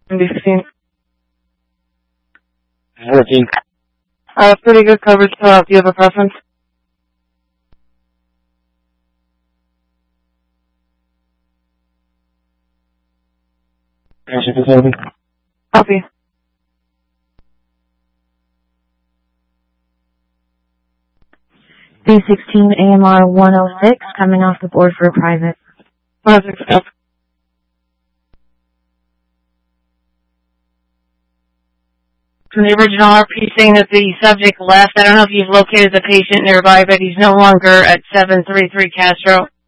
B15. 14. Pretty good coverage. Do you have a preference? Action facility. Copy. B16 AMR 106, coming off the board for a private. 106. From the original RP saying that the subject left. I don't know if you've located the patient nearby, but he's no longer at 733 Castro.